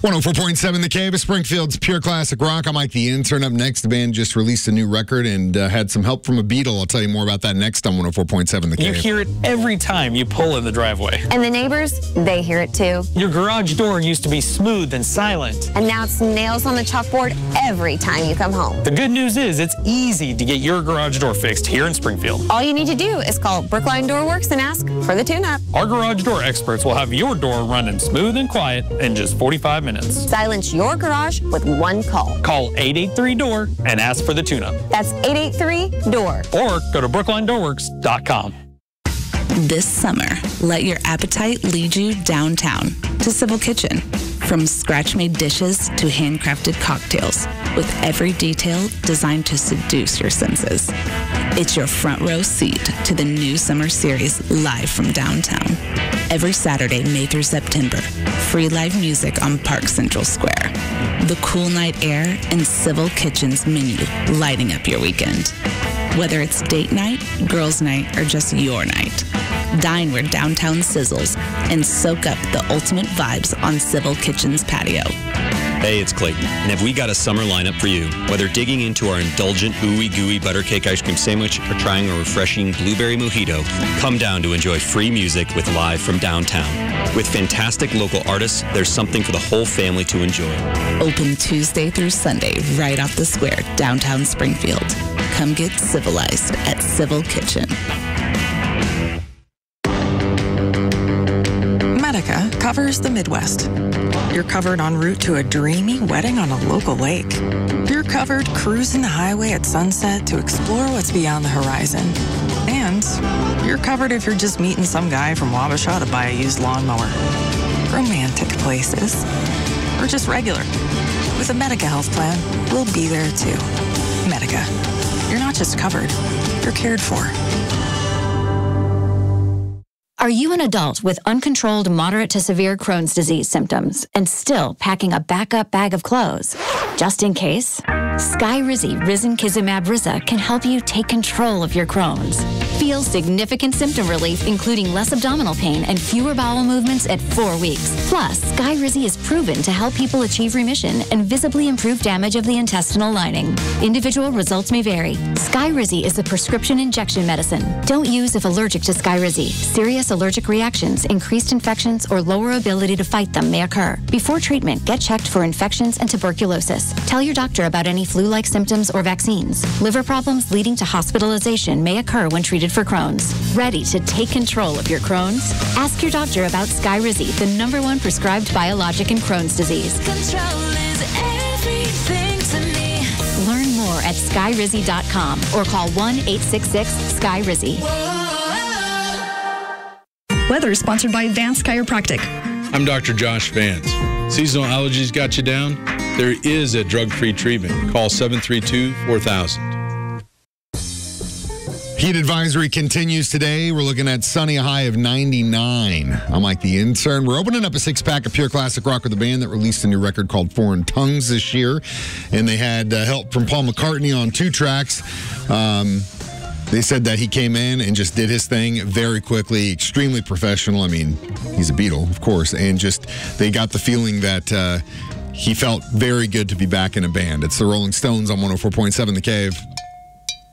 104.7 The Cave of Springfield's Pure Classic Rock. I'm Mike the Intern. Up next, the band just released a new record and had some help from a Beatle. I'll tell you more about that next on 104.7 The Cave. You hear it every time you pull in the driveway. And the neighbors, they hear it too. Your garage door used to be smooth and silent. And now it's nails on the chalkboard every time you come home. The good news is it's easy to get your garage door fixed here in Springfield. All you need to do is call Brookline Door Works and ask for the tune-up. Our garage door experts will have your door running smooth and quiet in just 45 minutes. Silence your garage with one call. Call 883-DOOR and ask for the tune-up. That's 883-DOOR. Or go to brooklinedoorworks.com. This summer, let your appetite lead you downtown to Civil Kitchen. From scratch-made dishes to handcrafted cocktails, with every detail designed to seduce your senses. It's your front row seat to the new summer series live from downtown. Every Saturday, May through September, free live music on Park Central Square. The cool night air and Civil Kitchen's menu lighting up your weekend. Whether it's date night, girls' night, or just your night, dine where downtown sizzles and soak up the ultimate vibes on Civil Kitchen's patio. Hey, it's Clayton, and have we got a summer lineup for you? Whether digging into our indulgent ooey gooey butter cake ice cream sandwich or trying a refreshing blueberry mojito, come down to enjoy free music with Live from Downtown. With fantastic local artists, there's something for the whole family to enjoy. Open Tuesday through Sunday right off the square, downtown Springfield. Come get civilized at Civil Kitchen. Medica covers the Midwest. You're covered en route to a dreamy wedding on a local lake. You're covered cruising the highway at sunset to explore what's beyond the horizon. And you're covered if you're just meeting some guy from Wabasha to buy a used lawnmower. Romantic places. Or just regular. With a Medica health plan, we'll be there too. Medica. You're not just covered, you're cared for. Are you an adult with uncontrolled moderate to severe Crohn's disease symptoms and still packing a backup bag of clothes? Just in case, Skyrizi Risankizumab Riza can help you take control of your Crohn's. Feel significant symptom relief, including less abdominal pain and fewer bowel movements at 4 weeks. Plus, Skyrizi is proven to help people achieve remission and visibly improve damage of the intestinal lining. Individual results may vary. Skyrizi is a prescription injection medicine. Don't use if allergic to Skyrizi. Serious allergic reactions, increased infections, or lower ability to fight them may occur. Before treatment, get checked for infections and tuberculosis. Tell your doctor about any flu-like symptoms or vaccines. Liver problems leading to hospitalization may occur when treated for Crohn's. Ready to take control of your Crohn's? Ask your doctor about Skyrizi, the #1 prescribed biologic in Crohn's disease. Control is everything to me. Learn more at skyrizi.com or call 1-866-SKYRIZI. Weather sponsored by Advanced Chiropractic. I'm Dr. Josh Vance. Seasonal allergies got you down? There is a drug-free treatment. Call 732-4000. Heat advisory continues today. We're looking at sunny, a high of 99. I'm Mike the Intern. We're opening up a 6-pack of Pure Classic Rock with a band that released a new record called Foreign Tongues this year. And they had help from Paul McCartney on 2 tracks. They said that he came in and just did his thing very quickly, extremely professional. I mean, he's a Beatle, of course. And just they got the feeling that he felt very good to be back in a band. It's the Rolling Stones on 104.7 The Cave.